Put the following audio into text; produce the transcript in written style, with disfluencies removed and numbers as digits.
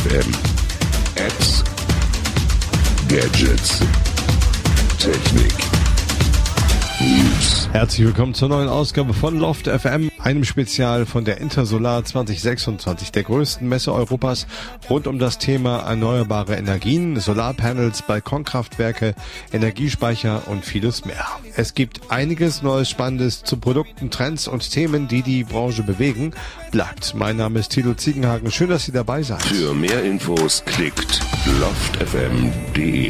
FM. Apps, Gadgets, Technik, News. Herzlich willkommen zur neuen Ausgabe von Loft FM, einem Spezial von der Intersolar 2026, der größten Messe Europas, rund um das Thema erneuerbare Energien, Solarpanels, Balkonkraftwerke, Energiespeicher und vieles mehr. Es gibt einiges Neues Spannendes zu Produkten, Trends und Themen, die die Branche bewegen. Bleibt. Mein Name ist Thilo Ziegenhagen. Schön, dass Sie dabei seid. Für mehr Infos klickt loftfm.de.